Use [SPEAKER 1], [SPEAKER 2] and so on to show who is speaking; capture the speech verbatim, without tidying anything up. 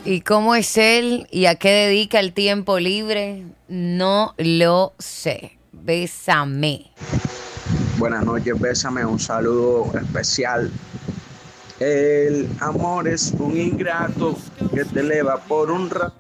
[SPEAKER 1] ¿Y cómo es él y a qué dedica el tiempo libre? No lo sé. Bésame.
[SPEAKER 2] Buenas noches, bésame, un saludo especial. El amor es un ingrato que te eleva por un rato.